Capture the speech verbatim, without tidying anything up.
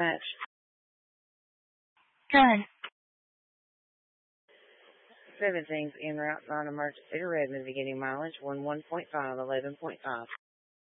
dispatch. Go ahead. seventeenth en route, non-emergency to Redmond, beginning mileage one one point five, eleven point five.